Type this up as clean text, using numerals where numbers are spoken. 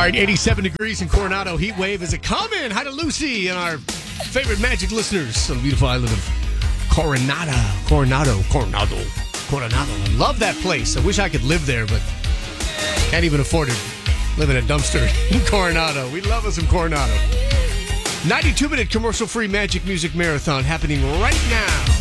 right, 87 degrees in Coronado. Heat wave is a coming. Hi to Lucy and our favorite magic listeners on the beautiful island of Coronado. I love that place. I wish I could live there, but can't even afford it. Live in a dumpster in Coronado. We love us some Coronado. 92-minute commercial-free magic music marathon happening right now.